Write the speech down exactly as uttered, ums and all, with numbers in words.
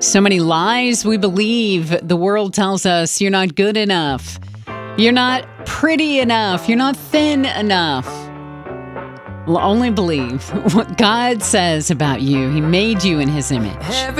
So many lies we believe. The world tells us you're not good enough. You're not pretty enough. You're not thin enough. Well, only believe what God says about you. He made you in his image.